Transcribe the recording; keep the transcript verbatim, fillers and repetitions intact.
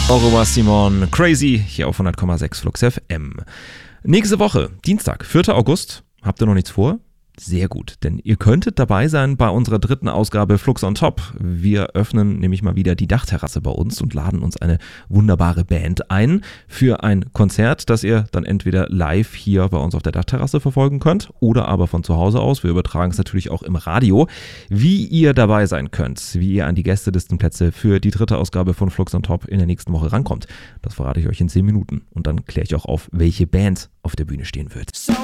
Aurora Simon, Crazy, hier auf hundert Komma sechs Flux F M. Nächste Woche, Dienstag, vierter August. Habt ihr noch nichts vor? Sehr gut, denn ihr könntet dabei sein bei unserer dritten Ausgabe Flux on Top. Wir öffnen nämlich mal wieder die Dachterrasse bei uns und laden uns eine wunderbare Band ein für ein Konzert, das ihr dann entweder live hier bei uns auf der Dachterrasse verfolgen könnt oder aber von zu Hause aus. Wir übertragen es natürlich auch im Radio. Wie ihr dabei sein könnt, wie ihr an die Gästelistenplätze für die dritte Ausgabe von Flux on Top in der nächsten Woche rankommt, das verrate ich euch in zehn Minuten. Und dann kläre ich auch auf, welche Band auf der Bühne stehen wird.